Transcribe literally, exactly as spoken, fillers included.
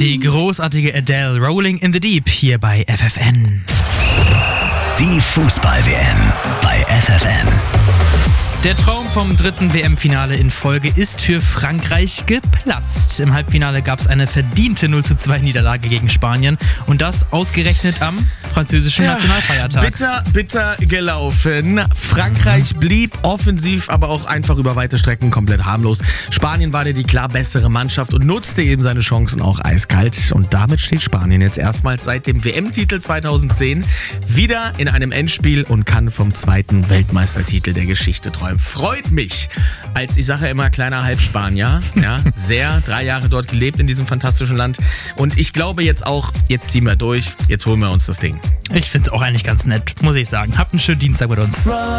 Die großartige Adele, Rolling in the Deep, hier bei F F N. Die Fußball-W M bei F F N. Der Traum vom dritten W M-Finale in Folge ist für Frankreich geplatzt. Im Halbfinale gab es eine verdiente null zu zwei Niederlage gegen Spanien und das ausgerechnet am französischen Ja, Nationalfeiertag. Bitter, bitter gelaufen. Frankreich blieb offensiv, aber auch einfach über weite Strecken komplett harmlos. Spanien war die klar bessere Mannschaft und nutzte eben seine Chancen auch eiskalt. Und damit steht Spanien jetzt erstmals seit dem W M-Titel zweitausendzehn wieder in einem Endspiel und kann vom zweiten Weltmeistertitel der Geschichte träumen. Freut mich, als ich sage ja immer kleiner Halbspanier, ja, sehr, drei Jahre dort gelebt in diesem fantastischen Land. Und ich glaube jetzt auch, jetzt ziehen wir durch, jetzt holen wir uns das Ding. Ich find's auch eigentlich ganz nett, muss ich sagen. Habt einen schönen Dienstag mit uns.